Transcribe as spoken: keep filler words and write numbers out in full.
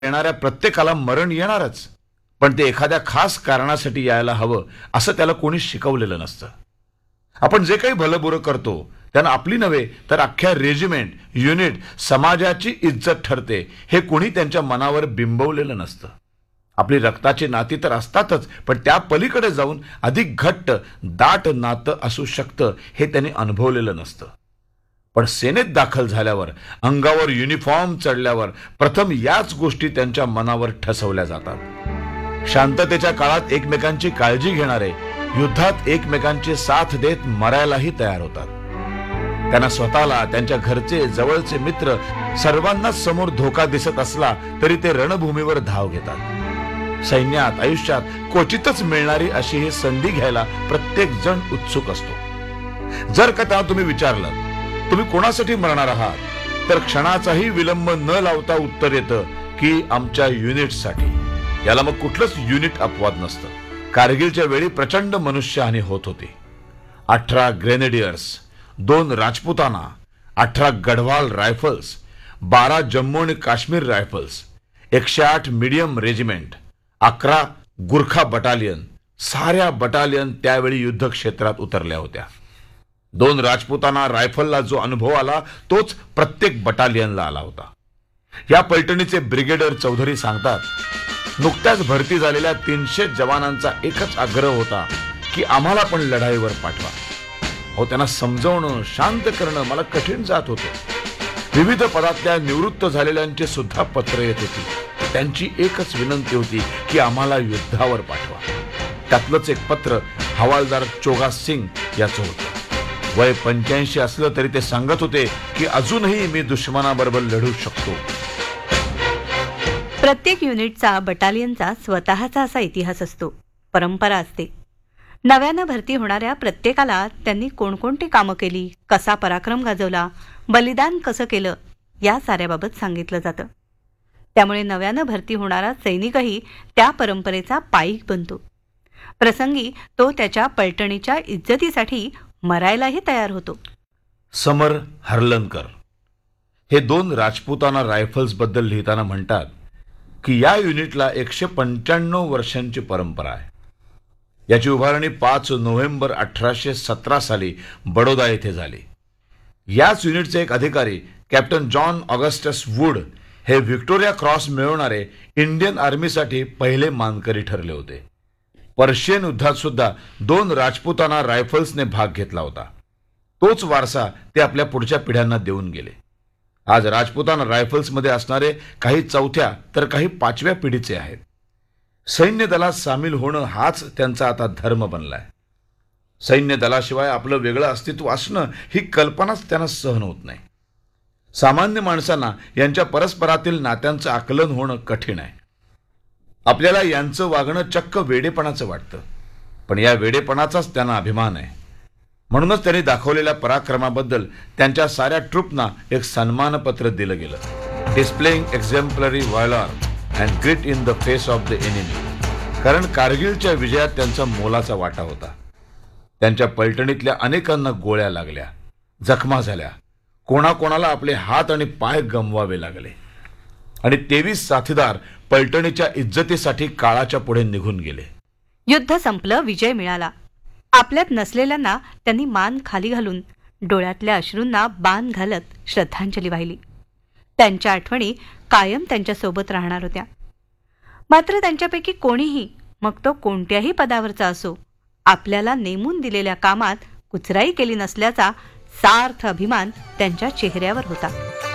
येणाऱ्या प्रत्येकाला मरण येणारच, पण ते एखाद्या खास कारणासाठी यायला हवं असं त्याला कोणी शिकवलेलं नसतं. आपण जे काही भलंबुरं करतो त्यानं आपली नव्हे तर अख्ख्या रेजिमेंट, युनिट, समाजाची इज्जत ठरते हे कोणी त्यांच्या मनावर बिंबवलेलं नसतं. आपली रक्ताची नाती तर असतातच, पण त्या पलीकडे जाऊन अधिक घट्ट, दाट नातं असू शकतं हे त्यांनी अनुभवलेलं नसतं. पण सेनेत दाखल झाल्यावर, अंगावर युनिफॉर्म चढल्यावर प्रथम याच गोष्टी त्यांच्या मनावर ठसवल्या जातात. शांततेच्या काळात एकमेकांची काळजी घेणारे युद्धात एकमेकांची साथ देत मरायलाही तयार होतात. त्यांना स्वतःला, त्यांच्या घरचे, जवळचे मित्र सर्वांना समोर धोका दिसत असला तरी ते रणभूमीवर धाव घेतात. सैन्यात, आयुष्यात क्वचितच मिळणारी अशी ही संधी घ्यायला प्रत्येक जण उत्सुक असतो. जर का त्यांना तुम्ही विचारलं तुम्ही कोणासाठी मरणार आहात, तर क्षणाचाही विलंब न लावता उत्तर येतं की आमच्या युनिटसाठी. याला मग कुठलंच युनिट अपवाद नसतं. कारगिलच्या वेळी प्रचंड मनुष्यहानी होत होती. अठरा ग्रेनेडियर्स, दोन राजपुताना, अठरा गढवाल रायफल्स, बारा जम्मू आणि काश्मीर रायफल्स, एकशे आठ मीडियम रेजिमेंट, अकरा गुरखा बटालियन, साऱ्या बटालियन त्यावेळी युद्ध क्षेत्रात उतरल्या होत्या. दोन राजपुताना रायफलला जो अनुभव आला तोच प्रत्येक बटालियनला आला होता. या पैठणीचे ब्रिगेडियर चौधरी सांगतात, नुकत्याच भरती झालेल्या तीनशे जवानांचा एकच आग्रह होता की आम्हाला पण लढाईवर पाठवा. अहो, त्यांना समजवणं, शांत करणं मला कठीण जात होतं. विविध पदातल्या निवृत्त झालेल्यांची सुद्धा पत्र येत होती. त्यांची एकच विनंती होती की आम्हाला युद्धावर पाठवा. त्यातलंच एक पत्र हवालदार चोगा सिंग याचं होतं. वय पंच्याऐंशी असलं तरी ते सांगत होते की अजूनही मी दुश्मनाबरोबर लढू शकतो. प्रत्येक युनिटचा, बटालियनचा स्वतःचा असा इतिहास असतो, परंपरा असते. नव्यानं भरती होणाऱ्या प्रत्येकाला त्यांनी कोणकोणती कामं केली, कसा पराक्रम गाजवला, बलिदान कसं केलं या साऱ्याबाबत सांगितलं जातं. त्यामुळे नव्यानं भरती होणारा सैनिकही त्या परंपरेचा पाईक बनतो. प्रसंगी तो त्याच्या पलटणीच्या इज्जतीसाठी मरायलाही तयार होतो. समर हर्लनकर हे दोन राजपुताना रायफल्स बद्दल लिहिताना म्हणतात की या युनिटला एकशे पंच्याण्णव वर्षांची परंपरा आहे. याची उभारणी पाच नोव्हेंबर अठराशे सतरा साली बडोदा येथे झाली. याच युनिटचे एक अधिकारी कॅप्टन जॉन ऑगस्टस वूड हे व्हिक्टोरिया क्रॉस मिळवणारे इंडियन आर्मीसाठी पहिले मानकरी ठरले होते. पर्शियन युद्धात सुद्धा दोन राजपुताना रायफल्सने भाग घेतला होता. तोच वारसा ते आपल्या पुढच्या पिढ्यांना देऊन गेले. आज राजपुताना रायफल्समध्ये असणारे काही चौथ्या तर काही पाचव्या पिढीचे आहेत. सैन्य दलात सामील होणं हाच त्यांचा आता धर्म बनलाय. सैन्य दलाशिवाय आपलं वेगळं अस्तित्व असणं ही कल्पनाच त्यांना सहन होत नाही. सामान्य माणसांना यांच्या परस्परातील नात्यांचं आकलन होणं कठीण आहे. आपल्याला यांचं वागणं चक्क वेडेपणाचं वाटतं, पण या वेडेपणाचाच त्यांना अभिमान आहे. म्हणूनच त्यांनी दाखवलेल्या पराक्रमाबद्दल त्यांच्या साऱ्या ट्रूपना एक सन्मानपत्र दिलं गेलं. Displaying एक्झेम्पलरी व्हॅलॉर and grit in the face of the enemy. कारण कारगिलच्या विजयात त्यांचा मोलाचा वाटा होता. त्यांच्या पलटणीतल्या अनेकांना गोळ्या लागल्या, जखमा झाल्या, कोणाकोणाला आपले हात आणि पाय गमवावे लागले आणि तेवीस साथीदार पलटणीच्या इज्जतीसाठी काळाच्या पुढे निघून गेले. युद्ध संपलं, विजय मिळाला. आपल्यात नसलेल्यांना त्यांनी मान खाली घालून डोळ्यातल्या अश्रूंना बाण घालत श्रद्धांजली वाहिली. त्यांच्या आठवणी कायम त्यांच्यासोबत राहणार होत्या. मात्र त्यांच्यापैकी कोणीही, मग तो कोणत्याही पदावरचा असो, आपल्याला नेमून दिलेल्या कामात कुचराई केली नसल्याचा सार्थ अभिमान त्यांच्या चेहऱ्यावर होता.